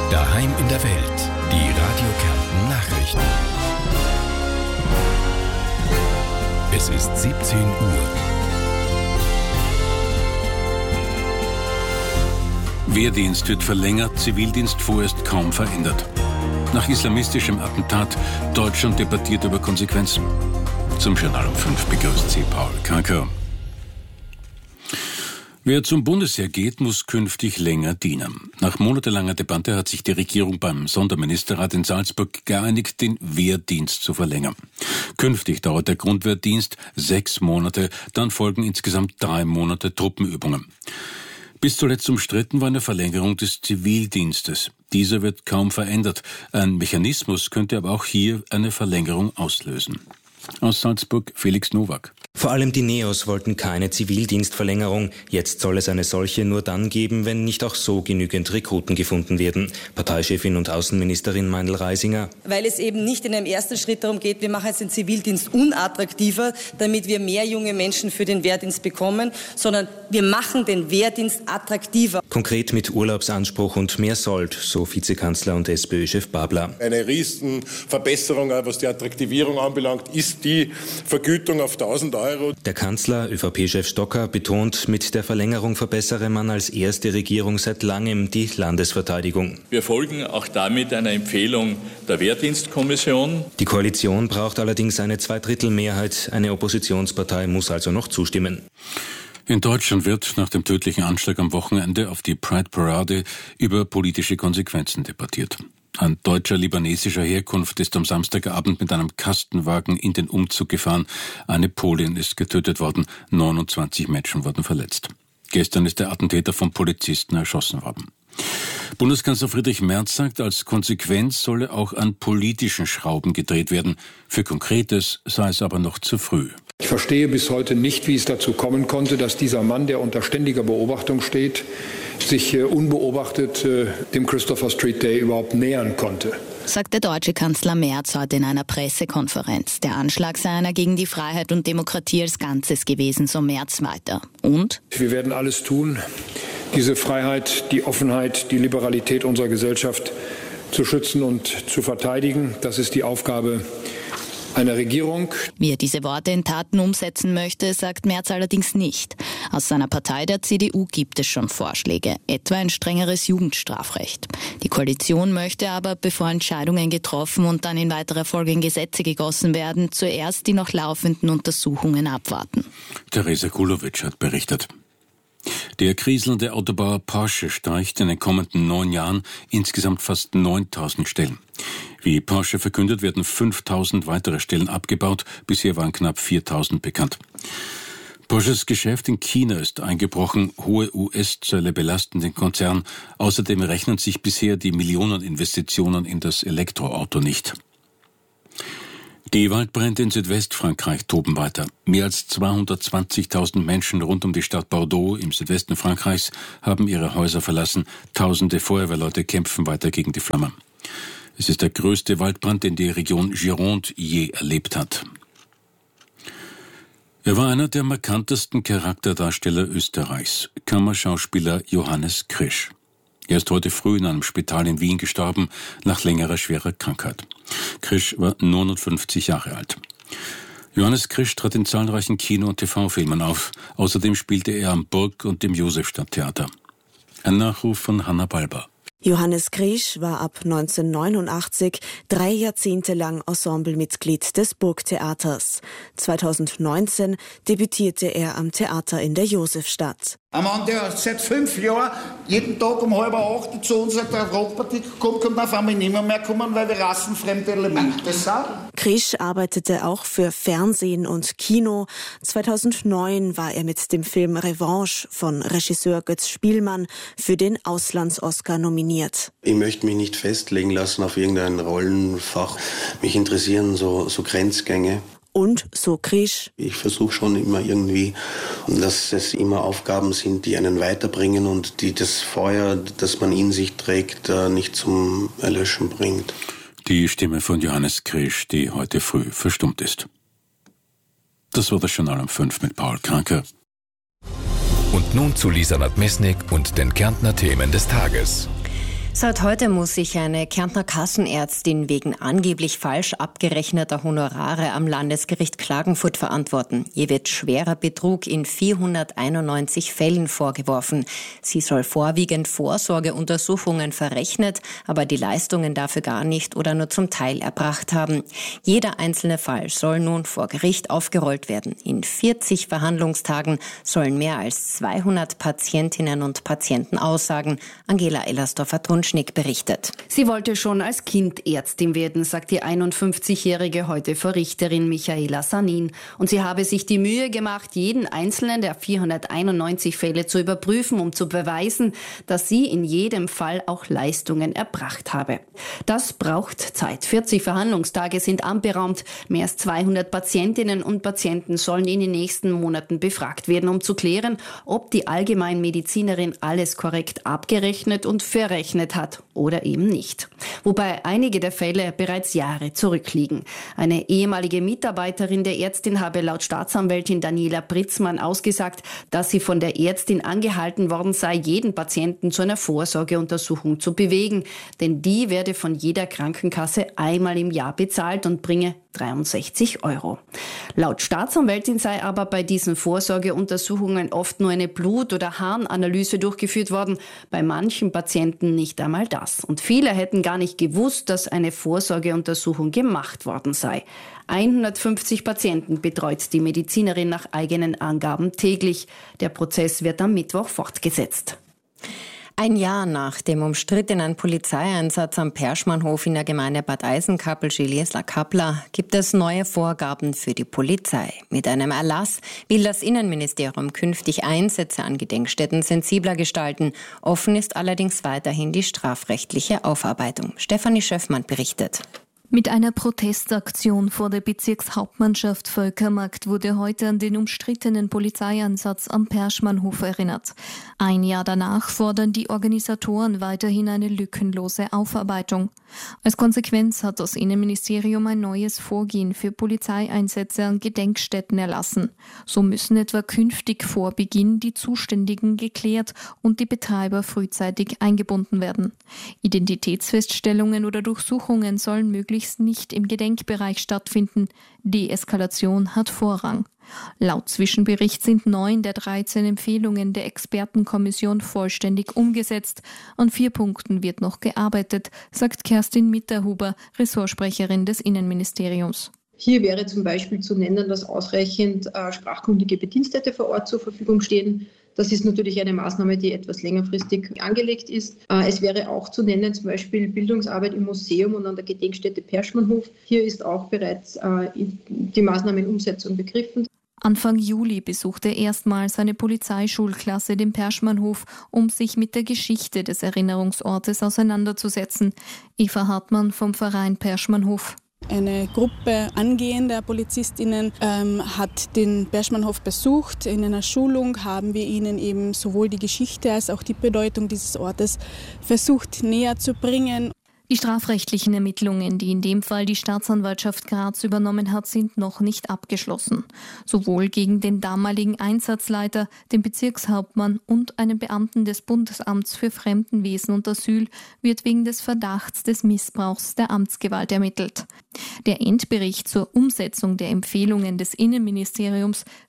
Daheim in der Welt. Die Radio Kärnten Nachrichten. Es ist 17 Uhr. Wehrdienst wird verlängert, Zivildienst vorerst kaum verändert. Nach islamistischem Attentat, Deutschland debattiert über Konsequenzen. Zum Journal um 5 begrüßt Sie Paul Kanker. Wer zum Bundesheer geht, muss künftig länger dienen. Nach monatelanger Debatte hat sich die Regierung beim Sonderministerrat in Salzburg geeinigt, den Wehrdienst zu verlängern. Künftig dauert der Grundwehrdienst 6 Monate, dann folgen insgesamt 3 Monate Truppenübungen. Bis zuletzt umstritten war eine Verlängerung des Zivildienstes. Dieser wird kaum verändert. Ein Mechanismus könnte aber auch hier eine Verlängerung auslösen. Aus Salzburg Felix Nowak. Vor allem die Neos wollten keine Zivildienstverlängerung. Jetzt soll es eine solche nur dann geben, wenn nicht auch so genügend Rekruten gefunden werden. Parteichefin und Außenministerin Meindl-Reisinger. Weil es eben nicht in einem ersten Schritt darum geht, wir machen jetzt den Zivildienst unattraktiver, damit wir mehr junge Menschen für den Wehrdienst bekommen, sondern wir machen den Wehrdienst attraktiver. Konkret mit Urlaubsanspruch und mehr Sold, so Vizekanzler und SPÖ-Chef Babler. Eine Riesenverbesserung, was die Attraktivierung anbelangt, ist die Vergütung auf 1.000 €. Der Kanzler, ÖVP-Chef Stocker, betont, mit der Verlängerung verbessere man als erste Regierung seit langem die Landesverteidigung. Wir folgen auch damit einer Empfehlung der Wehrdienstkommission. Die Koalition braucht allerdings eine 2/3 Eine Oppositionspartei muss also noch zustimmen. In Deutschland wird nach dem tödlichen Anschlag am Wochenende auf die Pride Parade über politische Konsequenzen debattiert. Ein Deutscher libanesischer Herkunft ist am Samstagabend mit einem Kastenwagen in den Umzug gefahren. Eine Polin ist getötet worden, 29 Menschen wurden verletzt. Gestern ist der Attentäter von Polizisten erschossen worden. Bundeskanzler Friedrich Merz sagt, als Konsequenz solle auch an politischen Schrauben gedreht werden. Für Konkretes sei es aber noch zu früh. Ich verstehe bis heute nicht, wie es dazu kommen konnte, dass dieser Mann, der unter ständiger Beobachtung steht, sich unbeobachtet dem Christopher Street Day überhaupt nähern konnte. Sagt der deutsche Kanzler Merz heute in einer Pressekonferenz. Der Anschlag sei einer gegen die Freiheit und Demokratie als Ganzes gewesen, so Merz weiter. Und? Wir werden alles tun, diese Freiheit, die Offenheit, die Liberalität unserer Gesellschaft zu schützen und zu verteidigen. Das ist die Aufgabe einer Regierung. Wie er diese Worte in Taten umsetzen möchte, sagt Merz allerdings nicht. Aus seiner Partei, der CDU, gibt es schon Vorschläge, etwa ein strengeres Jugendstrafrecht. Die Koalition möchte aber, bevor Entscheidungen getroffen und dann in weiterer Folge in Gesetze gegossen werden, zuerst die noch laufenden Untersuchungen abwarten. Theresa Kulowitsch hat berichtet. Der kriselnde Autobauer Porsche streicht in den kommenden 9 Jahren insgesamt fast 9.000 Stellen. Wie Porsche verkündet, werden 5.000 weitere Stellen abgebaut. Bisher waren knapp 4.000 bekannt. Porsches Geschäft in China ist eingebrochen. Hohe US-Zölle belasten den Konzern. Außerdem rechnen sich bisher die Millioneninvestitionen in das Elektroauto nicht. Die Waldbrände in Südwestfrankreich toben weiter. Mehr als 220.000 Menschen rund um die Stadt Bordeaux im Südwesten Frankreichs haben ihre Häuser verlassen. Tausende Feuerwehrleute kämpfen weiter gegen die Flammen. Es ist der größte Waldbrand, den die Region Gironde je erlebt hat. Er war einer der markantesten Charakterdarsteller Österreichs, Kammerschauspieler Johannes Krisch. Er ist heute früh in einem Spital in Wien gestorben, nach längerer schwerer Krankheit. Krisch war 59 Jahre alt. Johannes Krisch trat in zahlreichen Kino- und TV-Filmen auf. Außerdem spielte er am Burg- und dem Josefstadt-Theater. Ein Nachruf von Hanna Balber. Johannes Krisch war ab 1989 3 Jahrzehnte lang Ensemblemitglied des Burgtheaters. 2019 debütierte er am Theater in der Josefstadt. Ein Mann, der seit 5 Jahren jeden Tag um 7:30 zu uns sagt, der Rockpartie kommt auf einmal nicht mehr kommen, weil wir rassenfremde Elemente sind. Krisch arbeitete auch für Fernsehen und Kino. 2009 war er mit dem Film Revanche von Regisseur Götz Spielmann für den Auslands-Oscar nominiert. Ich möchte mich nicht festlegen lassen auf irgendein Rollenfach. Mich interessieren so Grenzgänge. Und so Krisch. Ich versuche schon immer irgendwie, dass es immer Aufgaben sind, die einen weiterbringen und die das Feuer, das man in sich trägt, nicht zum Erlöschen bringt. Die Stimme von Johannes Krisch, die heute früh verstummt ist. Das war das Journal um 5 mit Paul Kanker. Und nun zu Lisa Nadmesnik und den Kärntner Themen des Tages. Seit heute muss sich eine Kärntner Kassenärztin wegen angeblich falsch abgerechneter Honorare am Landesgericht Klagenfurt verantworten. Ihr wird schwerer Betrug in 491 Fällen vorgeworfen. Sie soll vorwiegend Vorsorgeuntersuchungen verrechnet, aber die Leistungen dafür gar nicht oder nur zum Teil erbracht haben. Jeder einzelne Fall soll nun vor Gericht aufgerollt werden. In 40 Verhandlungstagen sollen mehr als 200 Patientinnen und Patienten aussagen. Angela Ellersdorfer-Trunschnick berichtet. Sie wollte schon als Kind Ärztin werden, sagt die 51-Jährige heute vor Richterin Michaela Sanin. Und sie habe sich die Mühe gemacht, jeden einzelnen der 491 Fälle zu überprüfen, um zu beweisen, dass sie in jedem Fall auch Leistungen erbracht habe. Das braucht Zeit. 40 Verhandlungstage sind anberaumt. Mehr als 200 Patientinnen und Patienten sollen in den nächsten Monaten befragt werden, um zu klären, ob die Allgemeinmedizinerin alles korrekt abgerechnet und verrechnet hat oder eben nicht. Wobei einige der Fälle bereits Jahre zurückliegen. Eine ehemalige Mitarbeiterin der Ärztin habe laut Staatsanwältin Daniela Pritzmann ausgesagt, dass sie von der Ärztin angehalten worden sei, jeden Patienten zu einer Vorsorgeuntersuchung zu bewegen. Denn die werde von jeder Krankenkasse einmal im Jahr bezahlt und bringe 63 €. Laut Staatsanwältin sei aber bei diesen Vorsorgeuntersuchungen oft nur eine Blut- oder Harnanalyse durchgeführt worden, bei manchen Patienten nicht einmal das. Und viele hätten gar nicht gewusst, dass eine Vorsorgeuntersuchung gemacht worden sei. 150 Patienten betreut die Medizinerin nach eigenen Angaben täglich. Der Prozess wird am Mittwoch fortgesetzt. Ein Jahr nach dem umstrittenen Polizeieinsatz am Perschmannhof in der Gemeinde Bad Eisenkappel-Schiliesla-Kappler gibt es neue Vorgaben für die Polizei. Mit einem Erlass will das Innenministerium künftig Einsätze an Gedenkstätten sensibler gestalten. Offen ist allerdings weiterhin die strafrechtliche Aufarbeitung. Stefanie Schöffmann berichtet. Mit einer Protestaktion vor der Bezirkshauptmannschaft Völkermarkt wurde heute an den umstrittenen Polizeieinsatz am Perschmannhof erinnert. Ein Jahr danach fordern die Organisatoren weiterhin eine lückenlose Aufarbeitung. Als Konsequenz hat das Innenministerium ein neues Vorgehen für Polizeieinsätze an Gedenkstätten erlassen. So müssen etwa künftig vor Beginn die Zuständigen geklärt und die Betreiber frühzeitig eingebunden werden. Identitätsfeststellungen oder Durchsuchungen sollen möglichst nicht im Gedenkbereich stattfinden. Deeskalation hat Vorrang. Laut Zwischenbericht sind 9 der 13 Empfehlungen der Expertenkommission vollständig umgesetzt. An 4 Punkten wird noch gearbeitet, sagt Kerstin Mitterhuber, Ressortsprecherin des Innenministeriums. Hier wäre zum Beispiel zu nennen, dass ausreichend sprachkundige Bedienstete vor Ort zur Verfügung stehen. Das ist natürlich eine Maßnahme, die etwas längerfristig angelegt ist. Es wäre auch zu nennen, zum Beispiel Bildungsarbeit im Museum und an der Gedenkstätte Perschmannhof. Hier ist auch bereits die Maßnahme in Umsetzung begriffen. Anfang Juli besuchte erstmals eine Polizeischulklasse den Perschmannhof, um sich mit der Geschichte des Erinnerungsortes auseinanderzusetzen. Eva Hartmann vom Verein Perschmannhof. Eine Gruppe angehender PolizistInnen hat den Perschmannhof besucht. In einer Schulung haben wir ihnen eben sowohl die Geschichte als auch die Bedeutung dieses Ortes versucht näher zu bringen. Die strafrechtlichen Ermittlungen, die in dem Fall die Staatsanwaltschaft Graz übernommen hat, sind noch nicht abgeschlossen. Sowohl gegen den damaligen Einsatzleiter, den Bezirkshauptmann und einen Beamten des Bundesamts für Fremdenwesen und Asyl wird wegen des Verdachts des Missbrauchs der Amtsgewalt ermittelt. Der Endbericht zur Umsetzung der Empfehlungen des Innenministeriums